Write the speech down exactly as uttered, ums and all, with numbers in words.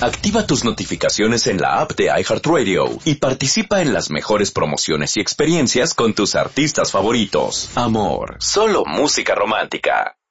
Activa tus notificaciones en la app de iHeartRadio y participa en las mejores promociones y experiencias con tus artistas favoritos. Amor, solo música romántica.